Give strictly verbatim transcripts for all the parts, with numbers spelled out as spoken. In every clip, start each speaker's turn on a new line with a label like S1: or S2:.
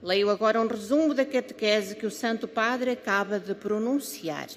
S1: Leio agora um resumo da catequese que o Santo Padre acaba de pronunciar.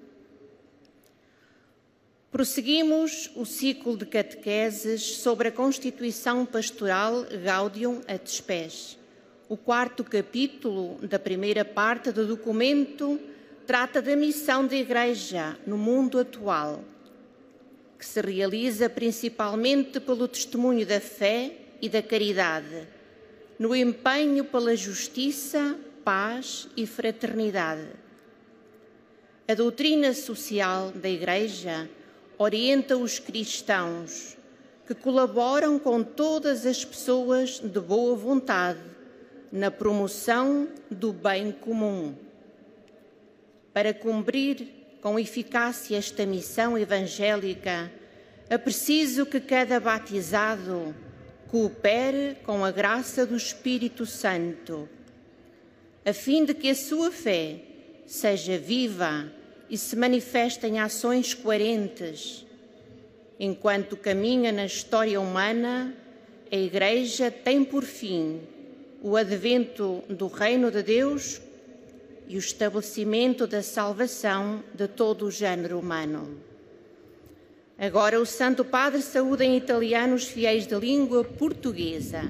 S1: Prosseguimos o ciclo de catequeses sobre a Constituição Pastoral Gaudium et Spes. O quarto capítulo da primeira parte do documento trata da missão da Igreja no mundo atual, que se realiza principalmente pelo testemunho da fé e da caridade, no empenho pela justiça, paz e fraternidade. A doutrina social da Igreja orienta os cristãos que colaboram com todas as pessoas de boa vontade na promoção do bem comum. Para cumprir com eficácia esta missão evangélica, é preciso que cada batizado coopere com a graça do Espírito Santo, a fim de que a sua fé seja viva e se manifesta em ações coerentes. Enquanto caminha na história humana, a Igreja tem por fim o advento do Reino de Deus e o estabelecimento da salvação de todo o género humano. Agora o Santo Padre saúda em italiano os fiéis de língua portuguesa.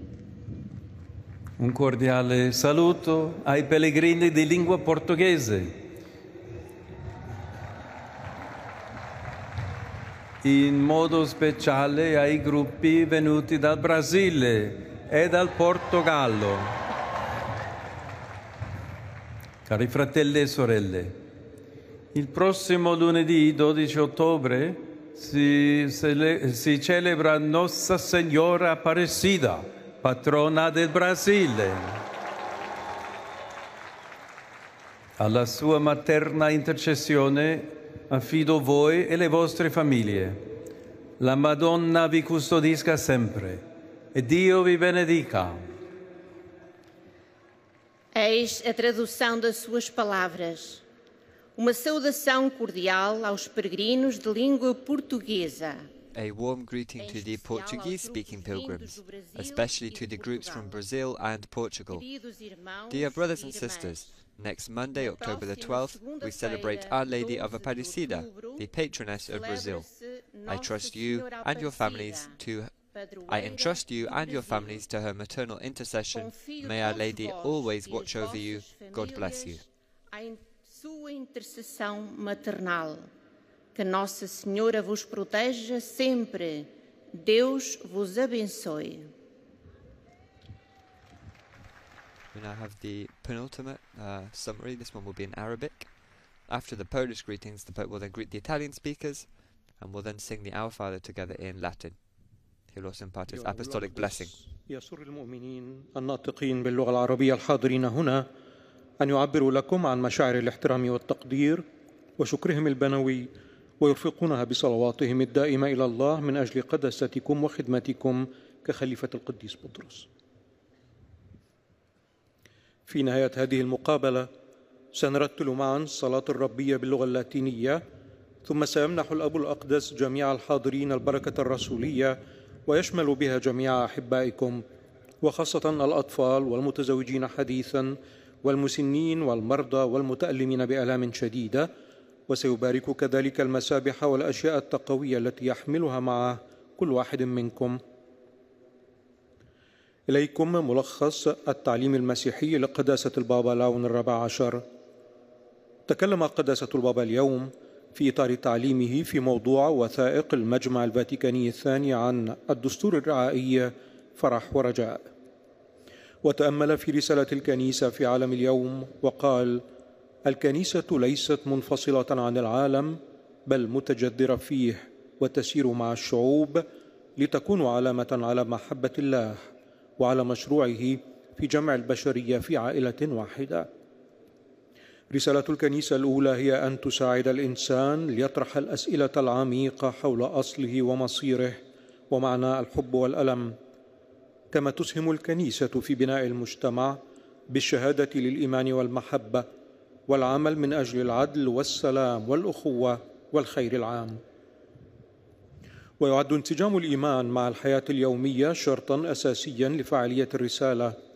S2: Un cordiale saluto ai pellegrini di lingua portoghese. In modo speciale ai gruppi venuti dal Brasile e dal Portogallo. Cari fratelli e sorelle, il prossimo lunedì dodici ottobre si, si celebra Nostra Signora Aparecida, patrona del Brasile. Alla sua materna intercessione affido voi e le vostre famiglie. La Madonna vi custodisca sempre e Dio vi benedica.
S1: Eis a tradução das suas palavras. Uma saudação cordial aos peregrinos de língua portuguesa.
S3: A warm greeting to the Portuguese-speaking pilgrims, especially to the groups from Brazil and Portugal. Dear brothers and sisters, next Monday, October the twelfth, we celebrate Our Lady of Aparecida, the patroness of Brazil. I trust you and your families to I entrust you and your families to her maternal intercession. May Our Lady always watch over you. God bless you.
S1: Em sua intercessão maternal, que Nossa Senhora vos proteja sempre. Deus vos abençoe.
S3: We now have the penultimate uh, summary. This one will be in Arabic. After the Polish greetings, the Pope will then greet the Italian speakers, and will then sing the Our Father together in Latin. He will also impart his apostolic blessing.
S4: يسر المؤمنين الناطقين باللغة العربية الحاضرين هنا أن يعبروا لكم عن مشاعر الاحترام والتقدير وشكرهم البنوي ويرفقونها بصلواتهم الدائمة إلى الله من أجل قداستكم وخدمتكم كخليفة القديس بطرس. في نهاية هذه المقابلة سنرتل معا صلاة الربية باللغة اللاتينية، ثم سيمنح الأب الأقدس جميع الحاضرين البركة الرسولية ويشمل بها جميع أحبائكم وخاصة الأطفال والمتزوجين حديثا والمسنين والمرضى والمتألمين بآلام شديدة، وسيبارك كذلك المسابح والأشياء التقوية التي يحملها معه كل واحد منكم. إليكم ملخص التعليم المسيحي لقداسة البابا لاون الرابع عشر. تكلم قداسة البابا اليوم في إطار تعليمه في موضوع وثائق المجمع الفاتيكاني الثاني عن الدستور الرعائي فرح ورجاء، وتأمل في رسالة الكنيسة في عالم اليوم وقال: الكنيسة ليست منفصلة عن العالم، بل متجذرة فيه وتسير مع الشعوب لتكون علامة على محبة الله وعلى مشروعه في جمع البشرية في عائلة واحدة. رسالة الكنيسة الأولى هي أن تساعد الإنسان ليطرح الأسئلة العميقة حول أصله ومصيره ومعنى الحب والألم، كما تسهم الكنيسة في بناء المجتمع بالشهادة للإيمان والمحبة والعمل من أجل العدل والسلام والأخوة والخير العام. ويعد انسجام الإيمان مع الحياة اليومية شرطاً أساسياً لفعالية الرسالة،